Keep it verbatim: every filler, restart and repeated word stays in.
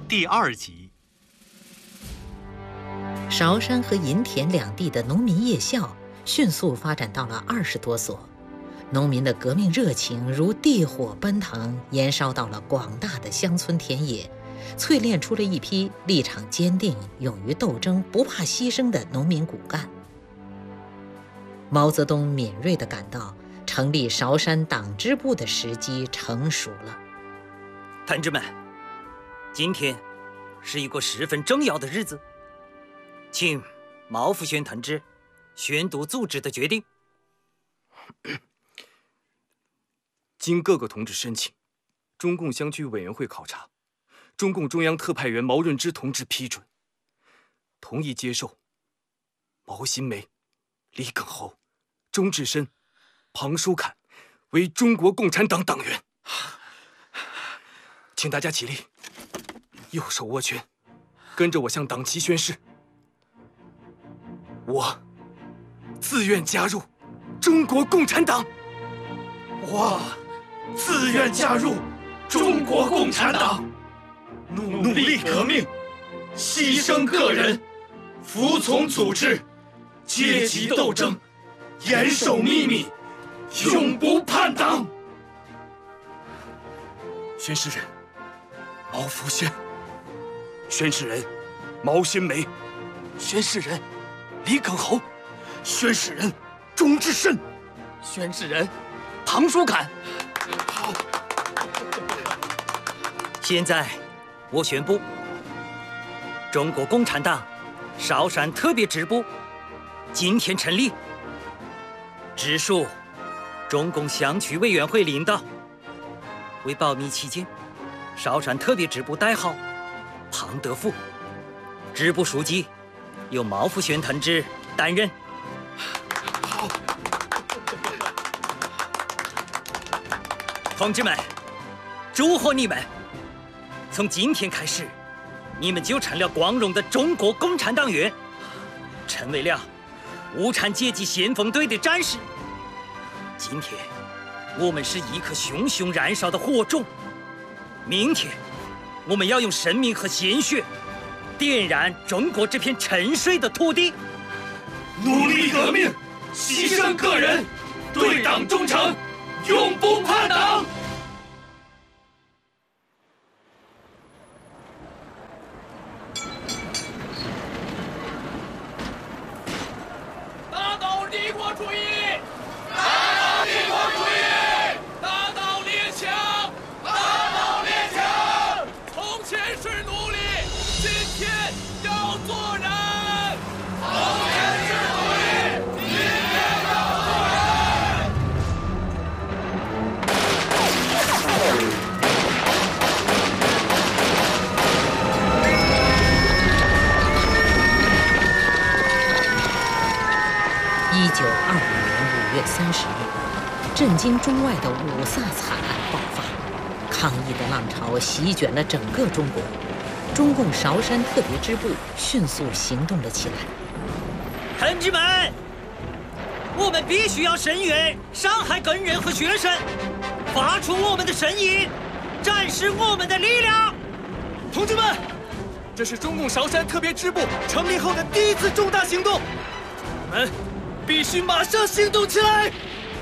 第二集。 韶山和银田两地的农民夜校迅速发展到了二十多所，农民的革命热情如地火奔腾，延烧到了广大的乡村田野，淬炼出了一批立场坚定、勇于斗争、不怕牺牲的农民骨干。毛泽东敏锐地感到，成立韶山党支部的时机成熟了。 同志们，今天是一个十分重要的日子，请毛福轩同志宣读组织的决定。 经各个同志申请，中共乡区委员会考察，中共中央特派员毛润之同志批准，同意接受毛新梅、李耿侯、钟志深、庞书侃为中国共产党党员。请大家起立，右手握拳，跟着我向党旗宣誓：我自愿加入中国共产党。 我自愿加入中国共产党，努力革命，牺牲个人，服从组织，阶级斗争，严守秘密，永不叛党。 宣誓人毛福轩，宣誓人毛新梅，宣誓人李耿侯，宣誓人钟志深，宣誓人庞书侃。 好， 现在我宣布，中国共产党韶山特别支部今天成立，直属中共乡区委员会领导。为保密起见，韶山特别支部代号庞德富，支部书记由毛福轩同志担任。 好， 同志们，祝贺你们！从今天开始，你们就成了光荣的中国共产党员，成为了无产阶级先锋队的战士。今天，我们是一颗熊熊燃烧的火种；明天，我们要用生命和鲜血点燃中国这片沉睡的土地。 努力革命，牺牲个人，对党忠诚，永不叛党。 打倒帝国主义！打倒帝国主义！打倒列强！打倒列强！从前是奴隶，今天要做人。从前是奴隶，今天要做人。 一九二五年五月三十日，震惊中外的五卅惨案爆发，抗议的浪潮席卷了整个中国。中共韶山特别支部迅速行动了起来。 同志们，我们必须要声援上海工人和学生，发出我们的声音，展示我们的力量。 同志们，这是中共韶山特别支部成立后的第一次重大行动，我们必须马上行动起来！